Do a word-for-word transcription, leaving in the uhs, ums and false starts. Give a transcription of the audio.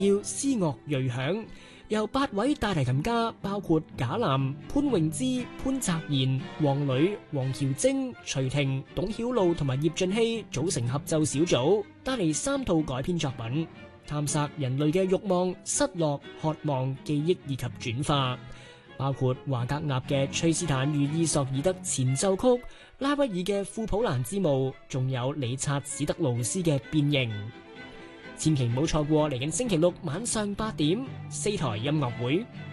要詩樂銳響，由八位大提琴家，包括賈南、潘詠芝、潘澤賢、黃磊、黃喬晶、徐婷、董曉露同埋葉俊熙組成合奏小組，帶嚟三套改編作品，探索人類嘅慾望、失落、渴望、記憶以及轉化，包括華格納嘅《崔斯坦與伊索爾德前奏曲》、拉威爾嘅《庫普蘭之墓》，仲有理察史特勞斯嘅《變形》。千祈唔好錯過嚟緊星期六晚上八點四台音樂會。